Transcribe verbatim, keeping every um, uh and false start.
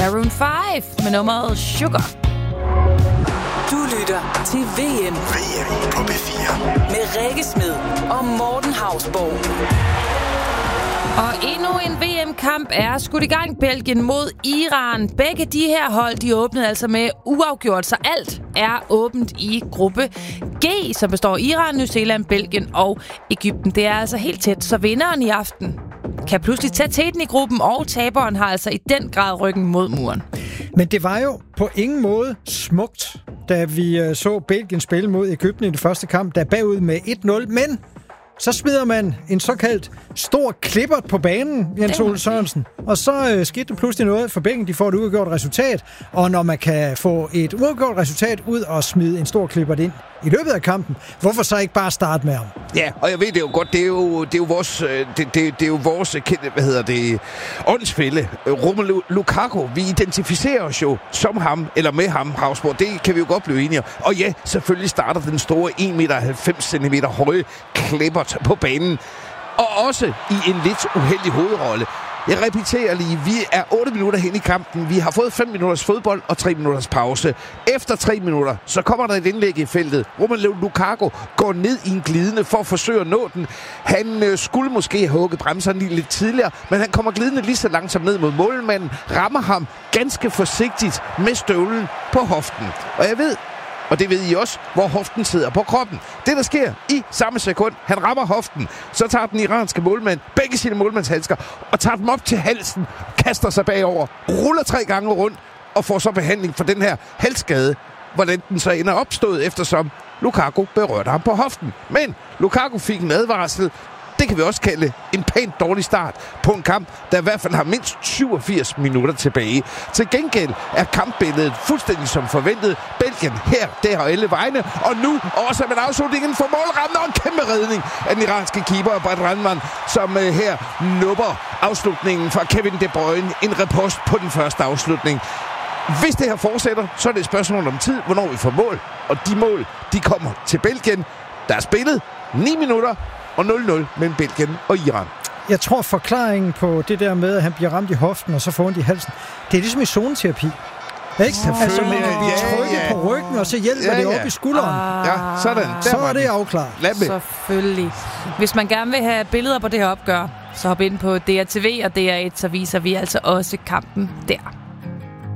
Maroon fem med nummeret Sugar. Du lytter til V M. V M på P fire. Med Rikke Smed og Morten Hausborg. Og endnu en V M-kamp er skudt i gang. Belgien mod Iran. Begge de her hold, de åbnede altså med uafgjort, så alt er åbent i gruppe G, som består af Iran, New Zealand, Belgien og Egypten. Det er altså helt tæt, så vinderen i aften kan pludselig tage teten i gruppen, og taberen har altså i den grad ryggen mod muren. Men det var jo på ingen måde smukt, da vi så Belgien spille mod Egypten i den første kamp, der bagud med et nul, men så smider man en såkaldt stor klippert på banen, Jens Ole Sørensen. Og så øh, skete der pludselig noget for Belgien. De får et uafgjort resultat. Og når man kan få et uafgjort resultat ud og smide en stor klippert ind i løbet af kampen, hvorfor så ikke bare starte med ham? Ja, og jeg ved det jo godt, det er jo, det er jo vores, det, det, det er jo vores kendte, hvad hedder det, åndsfælde, Romelu Lukaku. Vi identificerer os jo som ham, eller med ham, Hausborg. Det kan vi jo godt blive enige om. Og ja, selvfølgelig starter den store en komma halvfems centimeter høje klippert på banen. Og også i en lidt uheldig hovedrolle. Jeg repeterer lige, vi er otte minutter hen i kampen. Vi har fået fem minutters fodbold og tre minutters pause. Efter tre minutter, så kommer der et indlæg i feltet. Romelu Lukaku går ned i en glidende for at forsøge at nå den. Han øh, skulle måske have hugget bremserne lige lidt tidligere, men han kommer glidende lige så langsomt ned mod målmanden, rammer ham ganske forsigtigt med støvlen på hoften. Og jeg ved, og det ved I også, hvor hoften sidder på kroppen. Det, der sker i samme sekund, han rammer hoften, så tager den iranske målmand begge sine målmandshandsker og tager dem op til halsen, kaster sig bagover, ruller tre gange rundt og får så behandling for den her halsskade, hvordan den så ender opstået, eftersom Lukaku berørte ham på hoften. Men Lukaku fik en advarsel. Det kan vi også kalde en pænt dårlig start på en kamp, der i hvert fald har mindst syvogfirs minutter tilbage. Til gengæld er kampbilledet fuldstændig som forventet. Belgien her, der og alle vegne. Og nu også med afslutningen for målrammen og en kæmpe redning af den iranske keeper, Brad Randman, som uh, her nupper afslutningen fra Kevin De Bruyne. En repost på den første afslutning. Hvis det her fortsætter, så er det et spørgsmål om tid, hvornår vi får mål. Og de mål, de kommer til Belgien. Der er spillet ni minutter og nul nul mellem Belgien og Iran. Jeg tror, forklaringen på det der med, at han bliver ramt i hoften og så får ondt i halsen, det er ligesom i zoneterapi. Ikke? Altså, man kan blive trykket ja, ja. på ryggen, og så hjælper ja, ja. det op i skulderen. Ah, ja, sådan. Der så er det afklaret. Selvfølgelig. Hvis man gerne vil have billeder på det her opgør, så hop ind på D R T V og D R et, så viser vi altså også kampen der.